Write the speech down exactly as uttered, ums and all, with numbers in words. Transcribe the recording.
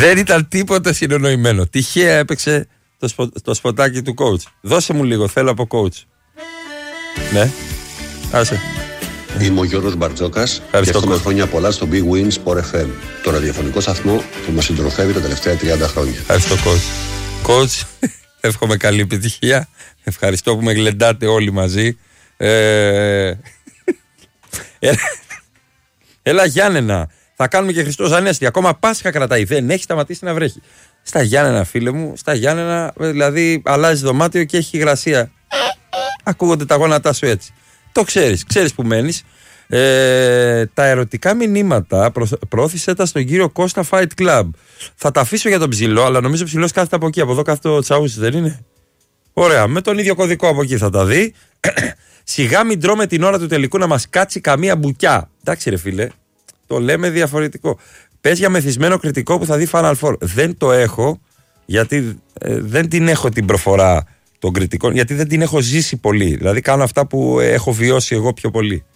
Δεν ήταν τίποτα συνονοημένο. Τυχαία έπαιξε το, σπο, το σποτάκι του coach. Δώσε μου λίγο, θέλω από coach. Ναι, άσε. Είμαι ο Γιώργος Μπαρτζόκας και εύχομαι χρόνια πολλά στο Big Win Sport εφ εμ, το ραδιοφωνικό σταθμό που μας συντροφεύει τα τελευταία τριάντα χρόνια. Ευχαριστώ coach. Coach, εύχομαι καλή επιτυχία. Ευχαριστώ που με γλεντάτε όλοι μαζί. Ε... Έλα, έλα Γιάννενα, θα κάνουμε και Χριστός Ανέστη. Ακόμα Πάσχα κρατάει, δεν έχει σταματήσει να βρέχει. Στα Γιάννενα, φίλε μου, στα Γιάννενα, δηλαδή αλλάζει δωμάτιο και έχει υγρασία. Ακούγονται τα γόνατά σου έτσι. Το ξέρεις, ξέρεις που μένεις. Ε, τα ερωτικά μηνύματα προ, προώθησε τα στον κύριο Κώστα Fight Club. Θα τα αφήσω για τον ψηλό, αλλά νομίζω ο ψηλός κάθεται από εκεί. Από εδώ κάθεται ο Τσαούσης, δεν είναι? Ωραία, με τον ίδιο κωδικό από εκεί θα τα δει. Σιγά μην τρώμε την ώρα του τελικού να μας κάτσει καμία μπουκιά. Εντάξει ρε φίλε, το λέμε διαφορετικό. Πες για μεθυσμένο κριτικό που θα δει Final Four. Δεν το έχω, γιατί ε, δεν την έχω την προφορά των κριτικών, γιατί δεν την έχω ζήσει πολύ. Δηλαδή κάνω αυτά που έχω βιώσει εγώ πιο πολύ.